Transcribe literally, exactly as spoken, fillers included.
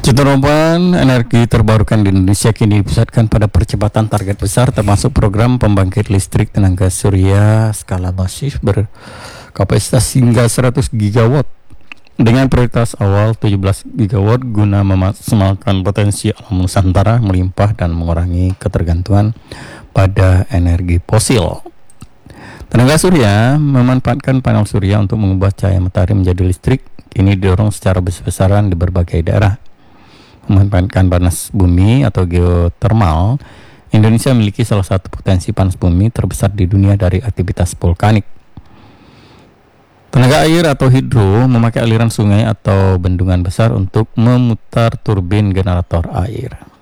Keterlambatan energi terbarukan di Indonesia kini dipusatkan pada percepatan target besar termasuk program pembangkit listrik tenaga surya skala masif berkapasitas hingga seratus gigawatt dengan prioritas awal tujuh belas gigawatt guna memaksimalkan potensi alam Nusantara melimpah dan mengurangi ketergantungan pada energi fosil. Tenaga surya memanfaatkan panel surya untuk mengubah cahaya matahari menjadi listrik kini didorong secara besar-besaran di berbagai daerah. Memanfaatkan panas bumi atau geotermal, Indonesia memiliki salah satu potensi panas bumi terbesar di dunia dari aktivitas vulkanik. Tenaga air atau hidro memakai aliran sungai atau bendungan besar untuk memutar turbin generator air.